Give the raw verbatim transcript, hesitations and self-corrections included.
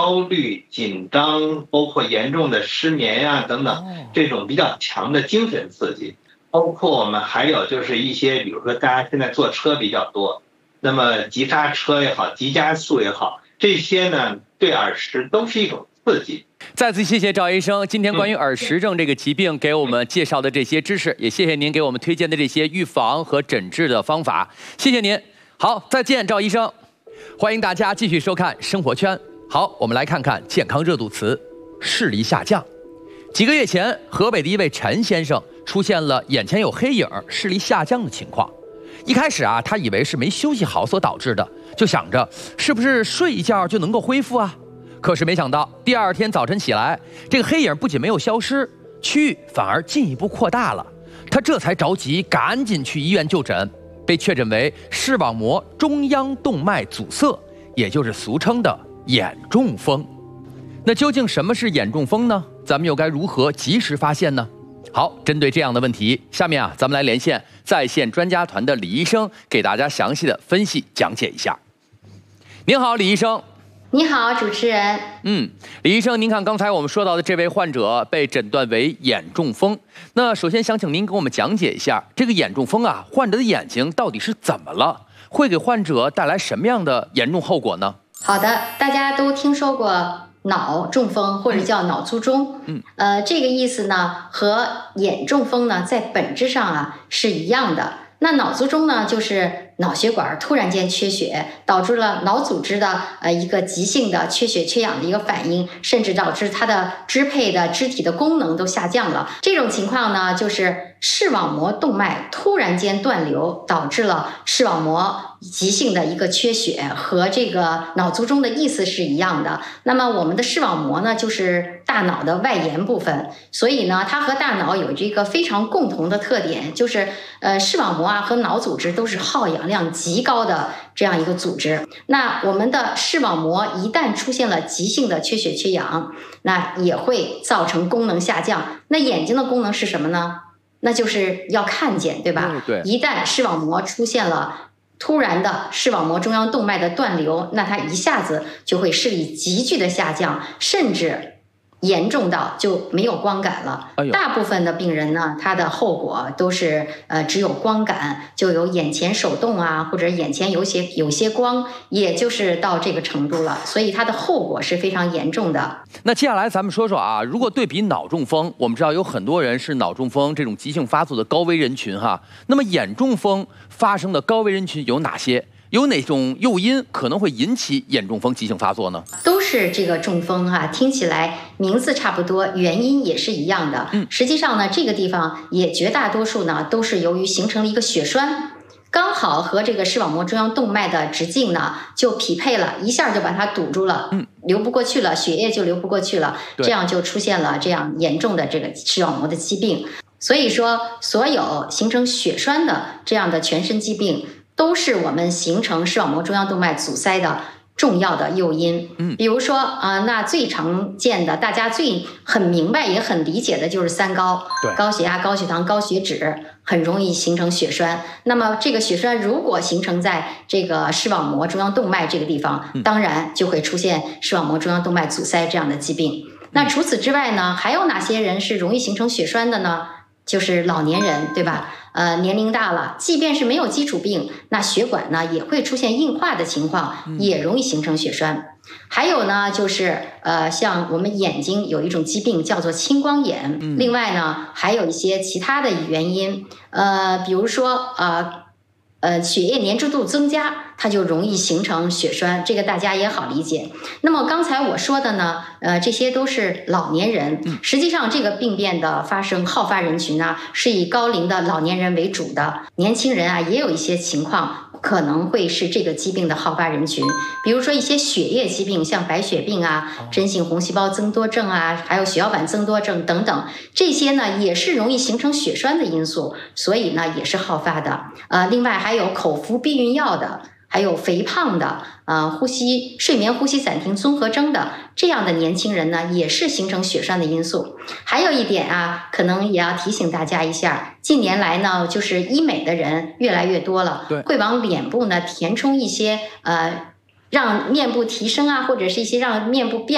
焦虑、紧张，包括严重的失眠呀、啊、等等，这种比较强的精神刺激。包括我们还有就是一些，比如说大家现在坐车比较多，那么急刹车也好，急加速也好，这些呢对耳石都是一种刺激。 再次谢谢赵医生今天关于耳石症这个疾病给我们介绍的这些知识，也谢谢您给我们推荐的这些预防和诊治的方法，谢谢您。好，再见，赵医生。欢迎大家继续收看生活圈。好，我们来看看健康热度词视力下降。几个月前，河北的一位陈先生出现了眼前有黑影、视力下降的情况。一开始啊，他以为是没休息好所导致的，就想着是不是睡一觉就能够恢复啊？可是没想到，第二天早晨起来，这个黑影不仅没有消失，区域反而进一步扩大了。他这才着急，赶紧去医院就诊，被确诊为视网膜中央动脉阻塞，也就是俗称的眼中风。那究竟什么是眼中风呢？咱们又该如何及时发现呢？好，针对这样的问题，下面啊，咱们来连线在线专家团的李医生，给大家详细的分析讲解一下。您好，李医生。 你好，主持人。 嗯，李医生，您看刚才我们说到的这位患者被诊断为眼中风，那首先想请您给我们讲解一下这个眼中风啊，患者的眼睛到底是怎么了，会给患者带来什么样的严重后果呢？ 好的，大家都听说过脑中风或者叫脑卒中，嗯，呃，这个意思呢和眼中风呢在本质上啊是一样的。那脑卒中呢，就是脑血管突然间缺血，导致了脑组织的呃一个急性的缺血缺氧的一个反应，甚至导致它的支配的肢体的功能都下降了。这种情况呢，就是视网膜动脉突然间断流，导致了视网膜急性的一个缺血，和这个脑卒中的意思是一样的。那么我们的视网膜呢，就是大脑的外沿部分，所以呢，它和大脑有这个非常共同的特点，就是呃视网膜啊和脑组织都是耗氧量极高的这样一个组织。那我们的视网膜一旦出现了急性的缺血缺氧，那也会造成功能下降。那眼睛的功能是什么呢？那就是要看见，对吧？ 对对。 一旦视网膜出现了突然的视网膜中央动脉的断流，那它一下子就会视力急剧的下降，甚至严重到就没有光感了。 哎呦， 大部分的病人呢，他的后果都是呃只有光感，就有眼前手动啊，或者眼前有些有些光，也就是到这个程度了，所以它的后果是非常严重的。 那接下来咱们说说啊，如果对比脑中风，我们知道有很多人是脑中风这种急性发作的高危人群哈，那么眼中风发生的高危人群有哪些？有哪种诱因可能会引起眼中风急性发作呢？ 都是这个中风哈、啊，听起来名字差不多，原因也是一样的。嗯，实际上呢，这个地方也绝大多数呢都是由于形成了一个血栓，刚好和这个视网膜中央动脉的直径呢就匹配了，一下就把它堵住了，嗯，流不过去了，血液就流不过去了，这样就出现了这样严重的这个视网膜的疾病。所以说，所有形成血栓的这样的全身疾病，都是我们形成视网膜中央动脉阻塞的重要的诱因。嗯，比如说啊、呃，那最常见的，大家最很明白也很理解的就是三高， 对， 高血压、高血糖、高血脂，很容易形成血栓。那么这个血栓如果形成在这个视网膜中央动脉这个地方，当然就会出现视网膜中央动脉阻塞这样的疾病。那除此之外呢，还有哪些人是容易形成血栓的呢？就是老年人，对吧？呃，年龄大了，即便是没有基础病，那血管呢也会出现硬化的情况，也容易形成血栓。还有呢，就是呃，像我们眼睛有一种疾病叫做青光眼，另外呢，还有一些其他的原因，呃，比如说呃。呃，血液粘稠度增加，它就容易形成血栓，这个大家也好理解。那么刚才我说的呢，呃，这些都是老年人。实际上，这个病变的发生好发人群呢，是以高龄的老年人为主的，年轻人啊，也有一些情况可能会是这个疾病的好发人群。比如说一些血液疾病，像白血病啊、真性红细胞增多症啊，还有血小板增多症等等，这些呢也是容易形成血栓的因素，所以呢也是好发的。呃，另外还有口服避孕药的，还有肥胖的，呃，呼吸睡眠呼吸暂停综合征的这样的年轻人呢，也是形成血栓的因素。还有一点啊，可能也要提醒大家一下，近年来呢，就是医美的人越来越多了， 对， 会往脸部呢填充一些呃，让面部提升啊，或者是一些让面部变